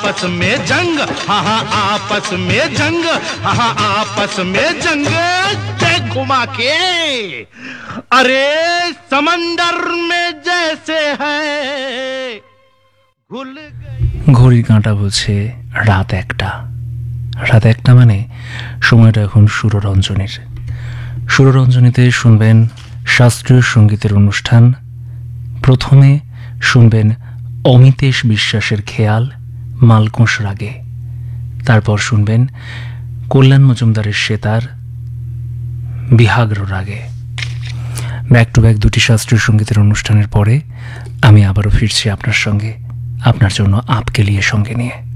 आपस में जंग, हाँ हाँ आपस में जंग, हाँ हाँ आपस में जंग। देख घुमा के, अरे समंदर में जैसे है घुल गई। ঘড়ির কাঁটা বলছে রাত একটা। রাত একটা মানে সময়টা এখন সুররঞ্জনীর। সুররঞ্জনীতে শুনবেন শাস্ত্রীয় সঙ্গীতের অনুষ্ঠান। প্রথমে শুনবেন অমিতেশ বিশ্বাসের খেয়াল মালকোষ রাগে, তারপর শুনবেন কল্যাণ মজুমদারের সেতার বিহাগ্র রাগে। ব্যাক টু ব্যাক দুটি শাস্ত্রীয় সঙ্গীতের অনুষ্ঠানের পরে আমি আবারও ফিরছি আপনার সঙ্গে, আপনার জন্য আপকে লিয়ে সঙ্গে নিয়ে।